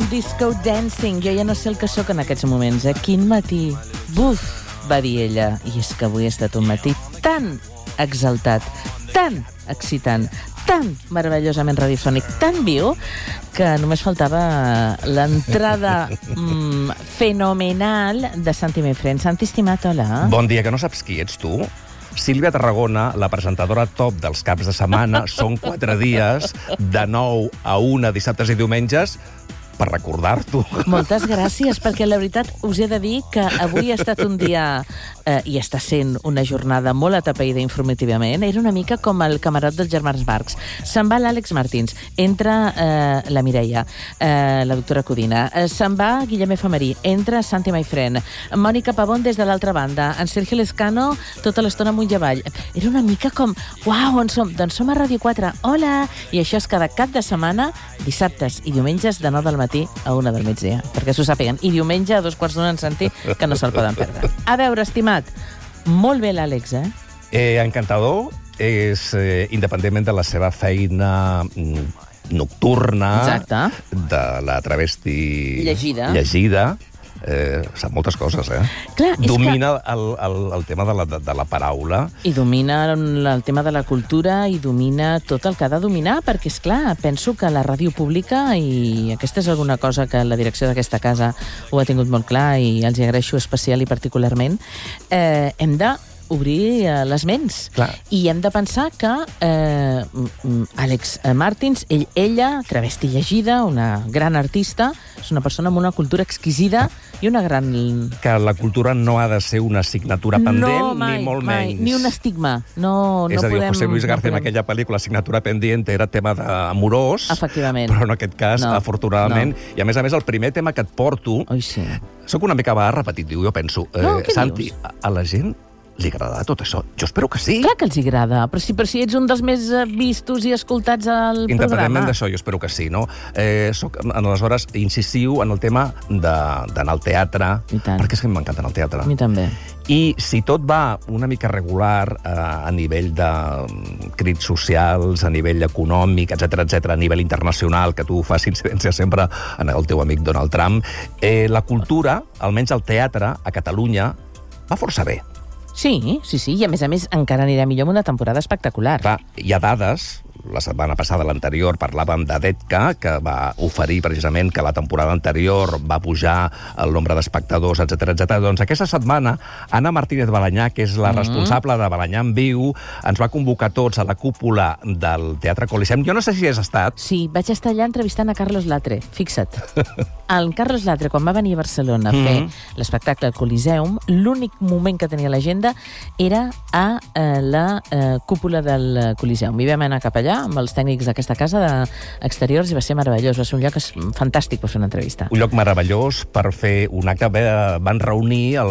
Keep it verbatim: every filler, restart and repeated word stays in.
disco dancing. Jo ja no sé el que sóc en aquests moments, eh? Quin matí. Buf, va dir ella. I és que avui ha estat un matí tan exaltat, tan excitant, tan meravellosament radiofònic, tan viu, que només faltava l'entrada mm, fenomenal de Santi Mifrén. Santi, estimat, hola. Bon dia, que no saps qui ets tu? Sílvia Tarragona, la presentadora top dels caps de setmana, són quatre dies, de nou a una, dissabtes i diumenges, per recordar-t'ho. Moltes gràcies, perquè la veritat us he de dir que avui ha estat un dia, eh, i està sent una jornada molt atapeïda informativament. Era una mica com el camarot dels germans Marx. Se'n va l'Àlex Martins, entra eh, la Mireia, eh, la doctora Codina, eh, se'n va Guillem Efemerí, entra Santi Mifrén, Mònica Pavón des de l'altra banda, en Sergio Lezcano tota l'estona amunt i avall. Era una mica com, uau, on som? Doncs som a Ràdio quatre, hola! I això és cada cap de setmana, dissabtes i diumenges de nou del matí a una del migdia, perquè s'ho sàpiguen. I diumenge a dos quarts d'una en Santi, que no se'l poden perdre. A veure, estimat, molt bé l'Àlex, eh? Eh, encantador, és, eh, independentment de la seva feina mm, nocturna, exacte, de la travesti llegida, llegida eh, sap moltes coses, eh? Clar, domina que... el, el, el tema de la, de, de la paraula. I domina el tema de la cultura i domina tot el que ha de dominar, perquè, és clar, penso que la ràdio pública, i aquesta és alguna cosa que la direcció d'aquesta casa ho ha tingut molt clar i els hi agraeixo especial i particularment, eh, hem de obrir eh, les ments. Clar. I hem de pensar que eh, Àlex Martins, ell, ella, travesti llegida, una gran artista, és una persona amb una cultura exquisida i una gran... Que la cultura no ha de ser una assignatura pendent, no, mai, ni molt mai, menys. Ni un estigma. No, és no a dir, podem, José Luis García no en aquella pel·lícula, assignatura pendiente, era tema amorós, efectivament, però en aquest cas, no, afortunadament, no. I a més a més, el primer tema que et porto... Oi, sí. Soc una mica va repetitiu, jo penso. No, eh, Santi, a, a la gent li agradarà tot això? Jo espero que sí. Clar que els agrada, però si, però si ets un dels més vistos i escoltats al programa. Independentment d'això, jo espero que sí, no? Eh, soc, aleshores, incisiu en el tema d'anar al teatre, perquè és que m'encanta anar al teatre. A mi també. I si tot va una mica regular eh, a nivell de crits socials, a nivell econòmic, etcètera, etcètera, a nivell internacional, que tu fas incidència sempre en el teu amic Donald Trump, eh, la cultura, almenys el teatre, a Catalunya, va força bé. Sí, sí, sí, i a més a més encara anirà millor amb una temporada espectacular. Clar, hi ha dades, la setmana passada, l'anterior, parlàvem de Detka, que va oferir precisament que la temporada anterior va pujar el nombre d'espectadors, etcètera, etcètera. Doncs aquesta setmana, Anna Martínez Balanyà, que és la mm. responsable de Balanyà en Viu, ens va convocar tots a la cúpula del Teatre Coliseum. Jo no sé si has estat. Sí, vaig estar allà entrevistant a Carlos Latre, fixa't. El Carlos Latre, quan va venir a Barcelona a fer mm. l'espectacle al Coliseum, l'únic moment que tenia l'agenda era a eh, la eh, cúpula del Coliseum. I vam anar cap allà amb els tècnics d'aquesta casa d'exteriors i va ser meravellós. Va ser un lloc fantàstic per fer una entrevista. Un lloc meravellós per fer un acte. Van reunir el